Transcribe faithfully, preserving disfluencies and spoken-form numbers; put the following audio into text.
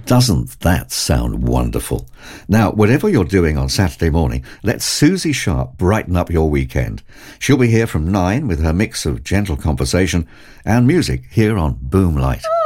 Doesn't that sound wonderful? Now, whatever you're doing on Saturday morning, let Susie Sharp brighten up your weekend. She'll be here from nine with her mix of gentle conversation and music here on Boomlight.